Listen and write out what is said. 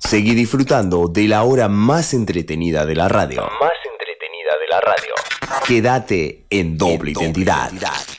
Seguí disfrutando de la hora más entretenida de la radio. Más entretenida de la radio. Quédate en Doble Identidad.